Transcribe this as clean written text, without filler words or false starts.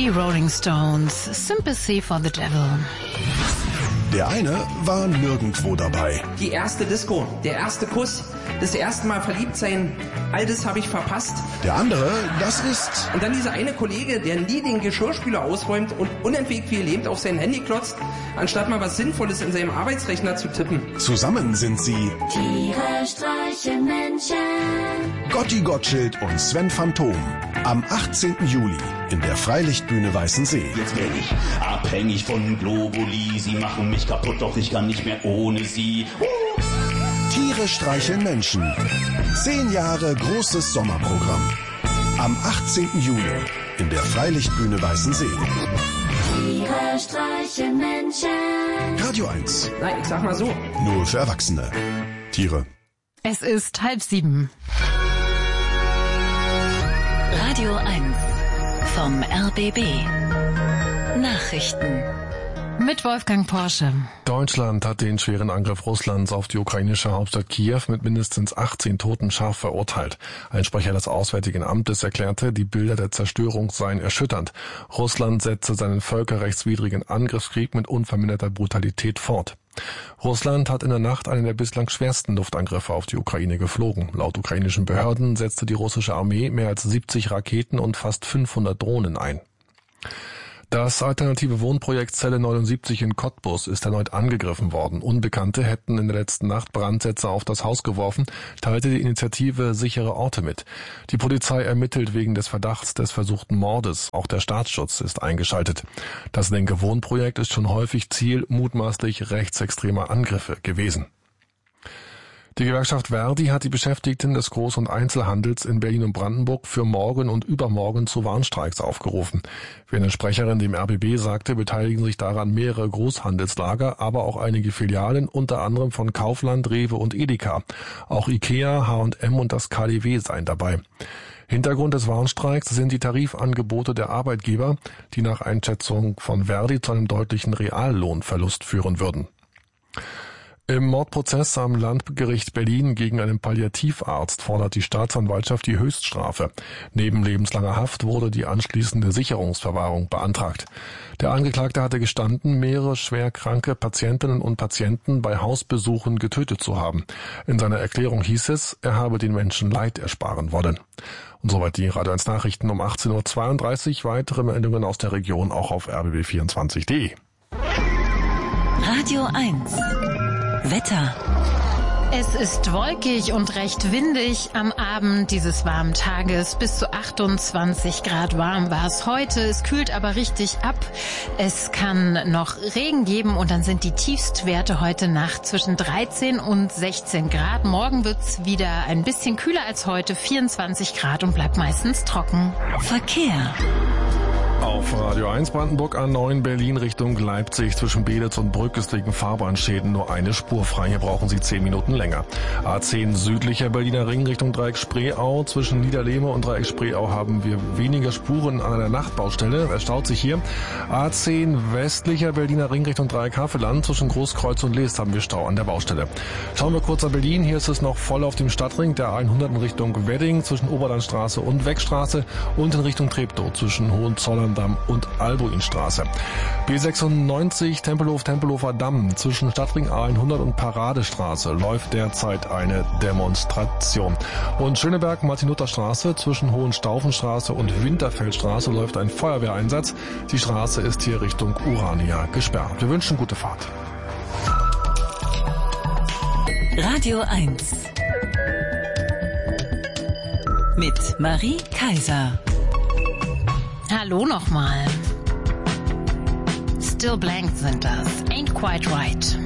Die Rolling Stones, Sympathy for the Devil. Der eine war nirgendwo dabei. Die erste Disco, der erste Kuss, das erste Mal verliebt sein, all das habe ich verpasst. Der andere, das ist... Und dann dieser eine Kollege, der nie den Geschirrspüler ausräumt und unentwegt wie lebend auf sein Handy klotzt, anstatt mal was Sinnvolles in seinem Arbeitsrechner zu tippen. Zusammen sind sie... Tiere streichen Menschen. Gotti Gottschild und Sven Phantom. Am 18. Juli in der Freilichtbühne Weißensee. Jetzt bin ich abhängig von Globuli. Sie machen mich kaputt, doch ich kann nicht mehr ohne sie. Tiere streicheln Menschen. 10 Jahre großes Sommerprogramm. Am 18. Juli in der Freilichtbühne Weißensee. Tiere streichen Menschen. Radio 1. Nein, ich sag mal so. Nur für Erwachsene. Tiere. Es ist 6:30. Radio 1 vom RBB. Nachrichten. Mit Wolfgang Porsche. Deutschland hat den schweren Angriff Russlands auf die ukrainische Hauptstadt Kiew mit mindestens 18 Toten scharf verurteilt. Ein Sprecher des Auswärtigen Amtes erklärte, die Bilder der Zerstörung seien erschütternd. Russland setze seinen völkerrechtswidrigen Angriffskrieg mit unverminderter Brutalität fort. Russland hat in der Nacht einen der bislang schwersten Luftangriffe auf die Ukraine geflogen. Laut ukrainischen Behörden setzte die russische Armee mehr als 70 Raketen und fast 500 Drohnen ein. Das alternative Wohnprojekt Zelle 79 in Cottbus ist erneut angegriffen worden. Unbekannte hätten in der letzten Nacht Brandsätze auf das Haus geworfen, teilte die Initiative Sichere Orte mit. Die Polizei ermittelt wegen des Verdachts des versuchten Mordes. Auch der Staatsschutz ist eingeschaltet. Das linke Wohnprojekt ist schon häufig Ziel mutmaßlich rechtsextremer Angriffe gewesen. Die Gewerkschaft Verdi hat die Beschäftigten des Groß- und Einzelhandels in Berlin und Brandenburg für morgen und übermorgen zu Warnstreiks aufgerufen. Wie eine Sprecherin dem RBB sagte, beteiligen sich daran mehrere Großhandelslager, aber auch einige Filialen, unter anderem von Kaufland, Rewe und Edeka. Auch Ikea, H&M und das KDW seien dabei. Hintergrund des Warnstreiks sind die Tarifangebote der Arbeitgeber, die nach Einschätzung von Verdi zu einem deutlichen Reallohnverlust führen würden. Im Mordprozess am Landgericht Berlin gegen einen Palliativarzt fordert die Staatsanwaltschaft die Höchststrafe. Neben lebenslanger Haft wurde die anschließende Sicherungsverwahrung beantragt. Der Angeklagte hatte gestanden, mehrere schwerkranke Patientinnen und Patienten bei Hausbesuchen getötet zu haben. In seiner Erklärung hieß es, er habe den Menschen Leid ersparen wollen. Und soweit die Radio 1 Nachrichten um 18.32 Uhr. Weitere Meldungen aus der Region auch auf rbb24.de. Radio 1 Wetter. Es ist wolkig und recht windig. Am Abend dieses warmen Tages bis zu 28 Grad warm war es heute. Es kühlt aber richtig ab. Es kann noch Regen geben und dann sind die Tiefstwerte heute Nacht zwischen 13 und 16 Grad. Morgen wird's wieder ein bisschen kühler als heute, 24 Grad und bleibt meistens trocken. Verkehr. Auf Radio 1 Brandenburg A9 Berlin Richtung Leipzig zwischen Beelitz und Brück ist wegen Fahrbahnschäden nur eine Spur frei. Hier brauchen Sie 10 Minuten länger. A10 südlicher Berliner Ring Richtung Dreieck Spreeau. Zwischen Niederlehme und Dreieck Spreeau haben wir weniger Spuren an einer Nachtbaustelle. Es staut sich hier. A10 westlicher Berliner Ring Richtung Dreieck Havelland. Zwischen Großkreuz und Leest haben wir Stau an der Baustelle. Schauen wir kurz nach Berlin. Hier ist es noch voll auf dem Stadtring. Der 100 in Richtung Wedding zwischen Oberlandstraße und Weckstraße und in Richtung Treptow zwischen Hohenzollern und Albuinstraße. B96 Tempelhofer Damm zwischen Stadtring A100 und Paradestraße läuft derzeit eine Demonstration. Und Schöneberg Martin-Luther-Straße zwischen Hohenstaufenstraße und Winterfeldstraße läuft ein Feuerwehreinsatz. Die Straße ist hier Richtung Urania gesperrt. Wir wünschen gute Fahrt. Radio 1 mit Marie Kaiser. Hallo nochmal. Still Blank sind das. Ain't Quite Right.